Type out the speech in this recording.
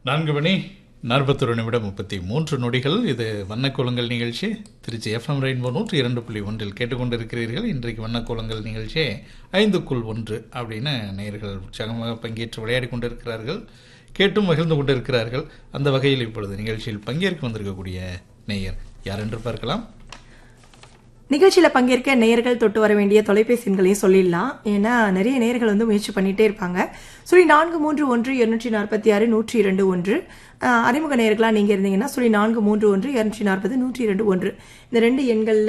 4 மணி 41 நிமிடம் 33 நொடிகள். இது வண்ணக்கோலங்கள் நிகழ்ச்சி. திருச்சி எஃப்எம் ரெயின்போ 102.1 கேட்டுக்கொண்டிருக்கிறீர்கள். இன்றைக்கு வண்ணக்கோலங்கள் நிகழ்ச்சி 5க்குள் 1 அப்படின்னு நேயர்கள் உற்சாகமாக பங்கேற்று விளையாடி கொண்டிருக்கிறார்கள், கேட்டும் மகிழ்ந்து கொண்டிருக்கிறார்கள். அந்த வகையில் இப்பொழுது நிகழ்ச்சியில் பங்கேற்க வந்திருக்கக்கூடிய நேயர் யார் என்று பார்க்கலாம். நிகழ்ச்சியில் பங்கேற்க நேயர்கள் தொட்டு வர வேண்டிய தொலைபேசி எண்களையும் சொல்லிடலாம். ஏன்னா நிறைய நேயர்கள் முயற்சி பண்ணிட்டே இருப்பாங்க. 431-246-102-1 அறிமுக நேயர்களா நீங்க இருந்தீங்கன்னா 431-240-102-1 இந்த 2 எண்கள்